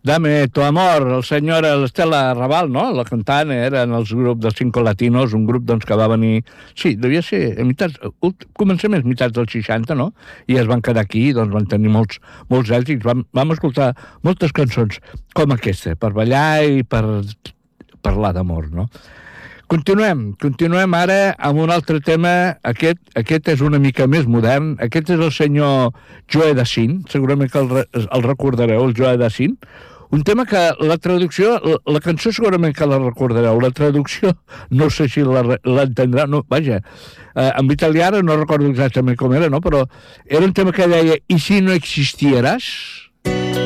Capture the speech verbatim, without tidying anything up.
Dame tu amor, el senyor l'Estela Raval, no? La cantant era en els grups dels Cinco Latinos, un grup doncs, que va venir... Sí, devia ser a mitats, començaments mitats dels seixanta, no? I es van quedar aquí, doncs van tenir molts, molts èxits. Vam, vam escoltar moltes cançons com aquesta, per ballar i per parlar d'amor, no? Continuem, continuem ara amb un altre tema. Aquest, aquest és una mica més modern. Aquest és el senyor Joe Dassin, segurament que el, el recordareu, el Joe Dassin. Un tema que la traducció, la, la cançó segurament que la recordareu, la traducció no sé si l'entendrà, no, vaja, eh, en italià no recordo exactament com era, no? Però era un tema que deia «I si no existieras?»